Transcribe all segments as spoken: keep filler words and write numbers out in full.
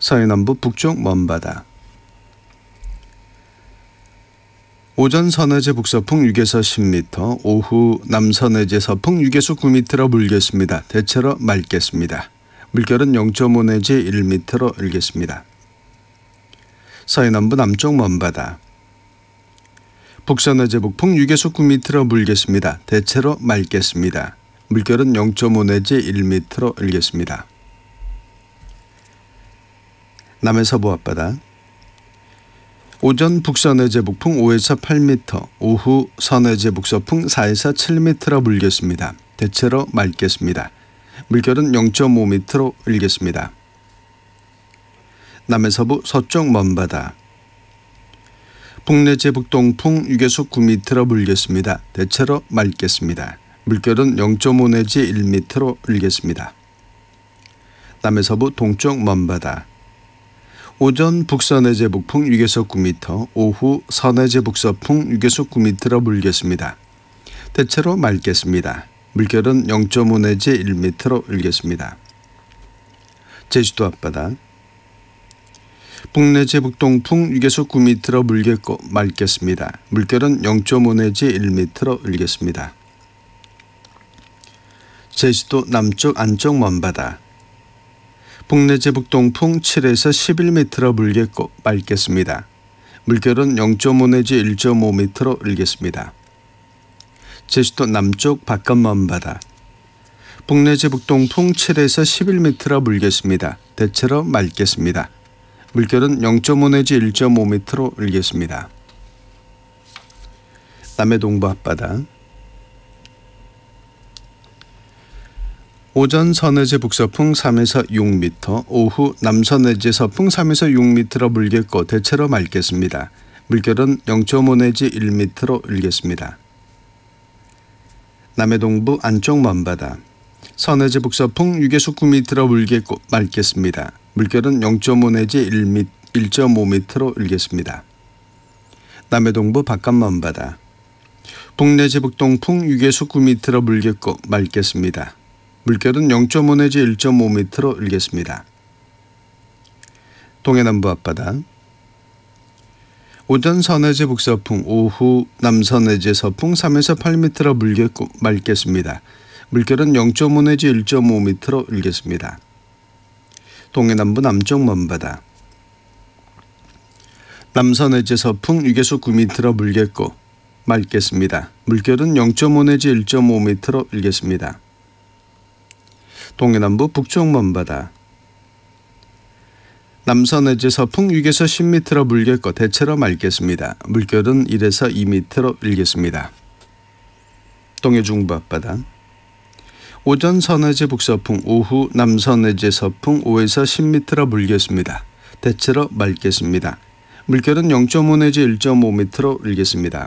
서해남부 북쪽 먼바다. 오전 서내제 북서풍 육에서 십 미터, 오후 남서내제 서풍 육에서 구 미터로 불겠습니다. 대체로 맑겠습니다. 물결은 영 점 오 내지 일 미터로 일겠습니다. 서해남부 남쪽 먼바다. 북서내제 북풍 육에서 구 미터로 불겠습니다. 대체로 맑겠습니다. 물결은 영 점 오 내지 일 미터로 일겠습니다. 남해 서부 앞바다. 오전 북서내제 북풍 오에서 팔 미터, 오후 서내제 북서풍 사에서 칠 미터로 불겠습니다. 대체로 맑겠습니다. 물결은 영 점 오 미터로 일겠습니다. 남해 서부 서쪽 먼바다. 북내제 북동풍 육에서 구 미터로 불겠습니다. 대체로 맑겠습니다. 물결은 영 점 오 내지 일 미터로 일겠습니다. 남해 서부 동쪽 먼바다. 오전 북서내제 북풍 육에서 구 미터, 오후 서내제 북서풍 육에서 구 미터로 불겠습니다. 대체로 맑겠습니다. 물결은 영 점 오 내지 일 미터로 일겠습니다. 제주도 앞바다. 북내제 북동풍 육에서 구 미터로 불겠고 맑겠습니다. 물결은 영 점 오 내지 일 미터로 일겠습니다. 제주도 남쪽 안쪽 먼바다. 북내제 북동풍 칠에서 십일 미터로 불겠고 맑겠습니다. 물결은 영 점 오 내지 일 점 오 미터로 일겠습니다. 제주도 남쪽 바깥 먼바다. 북내제 북동풍 칠에서 십일 미터로 불겠습니다. 대체로 맑겠습니다. 물결은 영 점 오 내지 일 점 오 미터로 일겠습니다. 남해 동부 앞바다. 오전 서내제 북서풍 삼에서 육 미터, 오후 남서내제 서풍 삼에서 육 미터로 불겠고 대체로 맑겠습니다. 물결은 영 점 오 내지 일 미터로 일겠습니다. 남해 동부 안쪽 먼바다. 서내제 북서풍 육에서 구 미터로 불겠고 맑겠습니다. 물결은 영 점 오 내지 일 점 오 미터로 일겠습니다. 남해 동부 바깥 먼바다. 북내제 북동풍 육에서 구 미터로 불겠고 맑겠습니다. 물결은 영 점 오 내지 일 점 오 미터로 일겠습니다. 동해남부 앞바다. 오전 서내제 북서풍, 오후 남서내제 서풍 삼에서 팔 미터로 불겠고 맑겠습니다. 물결은 영 점 오 내지 일 점 오 미터로 일겠습니다. 동해남부 남쪽 먼바다. 남서내제 서풍 육에서 구 미터로 불겠고 맑겠습니다. 물결은 영 점 오 내지 일 점 오 미터로 일겠습니다. 동해남부 북쪽 먼바다. 남서내제 서풍 육에서 십 미터로 불겠고 대체로 맑겠습니다. 물결은 일에서 이 미터로 일겠습니다. 동해 중부 앞바다. 오전 서내제 북서풍, 오후 남서내제 서풍 오에서 십 미터로 불겠습니다. 대체로 맑겠습니다. 물결은 영 점 오 내지 일 점 오 미터로 일겠습니다.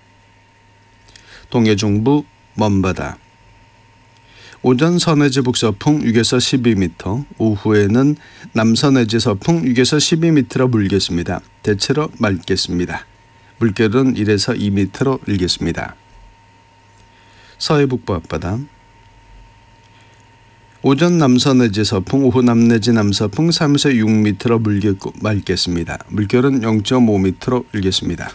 동해 중부 먼바다. 오전 서내제 북서풍 육에서 십이 미터, 오후에는 남서내제 서풍 육에서 십이 미터로 불겠습니다. 대체로 맑겠습니다. 물결은 일에서 이 미터로 일겠습니다. 서해 북부 앞바다. 오전 남서내제 서풍, 오후 남내제 남서풍 삼에서 육 미터로 불겠고 맑겠습니다. 물결은 영 점 오 미터로 일겠습니다.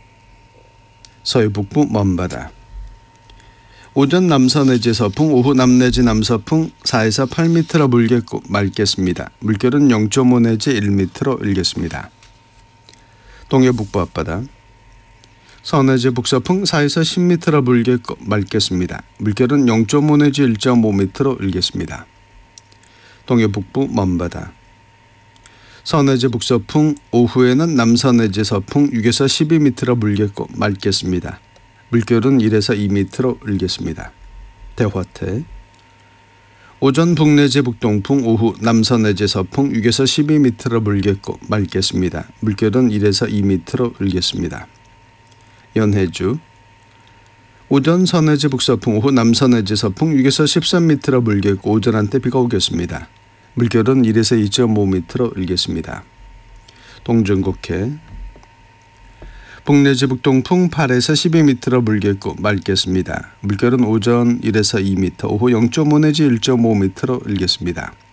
서해 북부 먼바다. 오전 남서내제 서풍, 오후 남내제 남서풍 사에서 팔 미터로 불겠고 맑겠습니다. 물결은 영 점 오 내지 일 미터로 일겠습니다. 동해 북부 앞바다. 서내제 북서풍 사에서 십 미터로 불겠고 맑겠습니다. 물결은 영 점 오 내지 일 점 오 미터로 일겠습니다. 동해 북부 먼바다. 서내제 북서풍, 오후에는 남서내제 서풍 육에서 십이 미터로 불겠고 맑겠습니다. 물결은 일에서 이 미터로 일겠습니다. 대화태. 오전 북내제 북동풍, 오후 남서내제 서풍 육에서 십이 미터로 불겠고 맑겠습니다. 물결은 일에서 이 미터로 일겠습니다. 연해주. 오전 서내제 북서풍, 오후 남서내제 서풍 육에서 십삼 미터로 불겠고 오전 한때 비가 오겠습니다. 물결은 일에서 이 점 오 미터로 일겠습니다. 동전곡해. 북내제 북동풍 팔에서 십이 미터로 불겠고 맑겠습니다. 물결은 오전 일에서 이 미터, 오후 영 점 오 내지 일 점 오 미터로 일겠습니다.